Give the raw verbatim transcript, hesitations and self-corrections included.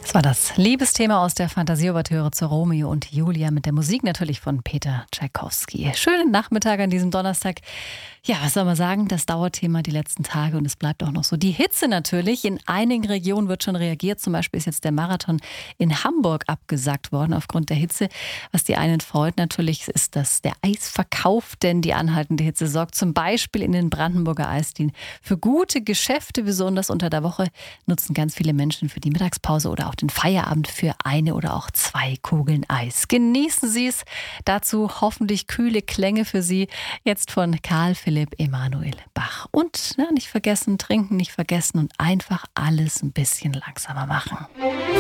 Das war das Liebesthema aus der Fantasieouvertüre zu Romeo und Julia mit der Musik natürlich von Peter Tschaikowski. Schönen Nachmittag an diesem Donnerstag. Ja, was soll man sagen? Das Dauerthema die letzten Tage und es bleibt auch noch so. Die Hitze natürlich. In einigen Regionen wird schon reagiert. Zum Beispiel ist jetzt der Marathon in Hamburg abgesagt worden aufgrund der Hitze. Was die einen freut natürlich, ist, dass der Eisverkauf, denn die anhaltende Hitze sorgt zum Beispiel in den Brandenburger Eisdielen für gute Geschäfte. Besonders unter der Woche nutzen ganz viele Menschen für die Mittagspause oder auch den Feierabend für eine oder auch zwei Kugeln Eis. Genießen Sie es. Dazu hoffentlich kühle Klänge für Sie. Jetzt von Karl Philipp Emanuel Bach. Und na, nicht vergessen, trinken nicht vergessen und einfach alles ein bisschen langsamer machen.